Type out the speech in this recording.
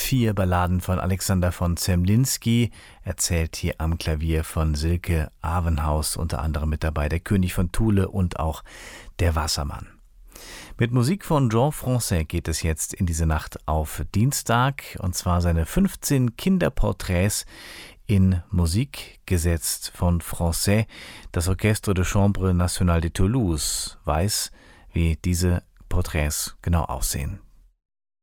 4 Balladen von Alexander von Zemlinsky, erzählt hier am Klavier von Silke Avenhaus, unter anderem mit dabei der König von Thule und auch der Wassermann. Mit Musik von Jean Francaix geht es jetzt in diese Nacht auf Dienstag, und zwar seine 15 Kinderporträts in Musik gesetzt von Francaix. Das Orchestre de Chambre Nationale de Toulouse weiß, wie diese Porträts genau aussehen.